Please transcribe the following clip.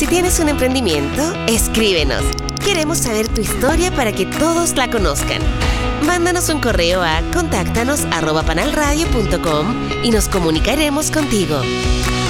Si tienes un emprendimiento, escríbenos. Queremos saber tu historia para que todos la conozcan. Mándanos un correo a contáctanos@panalradio.com y nos comunicaremos contigo.